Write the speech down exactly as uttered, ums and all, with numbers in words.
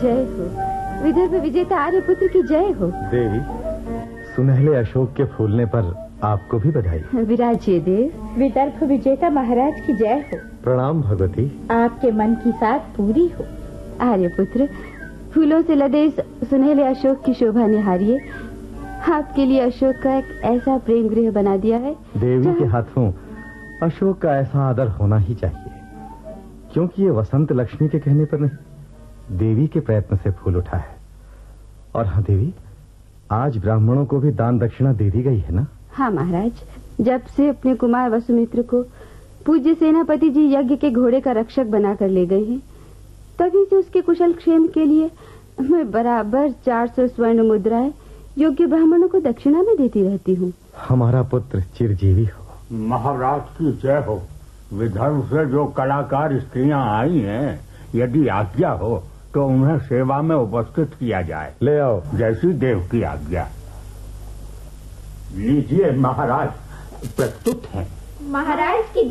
जय हो। विदर्भ विजेता आर्यपुत्र की जय हो। देवी, सुनहले अशोक के फूलने पर आपको भी बधाई। विराजिए देव। विदर्भ विजेता महाराज की जय हो। प्रणाम भगवती। आपके मन की साथ पूरी हो। आर्यपुत्र, फूलों से लदे इस सुनहले अशोक की शोभा निहारिए। आपके लिए अशोक का एक ऐसा प्रेम गृह बना दिया है। देवी के हाथों अशोक का ऐसा आदर होना ही चाहिए, क्योंकि ये वसंत लक्ष्मी के कहने पर नहीं, देवी के प्रयत्न से फूल उठा है। और हाँ देवी, आज ब्राह्मणों को भी दान दक्षिणा दे दी गई है ना? हाँ महाराज, जब से अपने कुमार वसुमित्र को पूज्य सेनापति जी यज्ञ के घोड़े का रक्षक बनाकर ले गए हैं, तभी से उसके कुशल क्षेम के लिए मैं बराबर चार सौ स्वर्ण मुद्राएं योग्य ब्राह्मणों को दक्षिणा में देती रहती हूँ। हमारा पुत्र चिरजीवी हो। महाराज की जय हो। विदर्भ से जो कलाकार स्त्रियां आई हैं, यदि आज्ञा हो तो उन्हें सेवा में उपस्थित किया जाए। ले आओ। जैसी देव की आज्ञा। लीजिए महाराज, प्रस्तुत हैं। महाराज की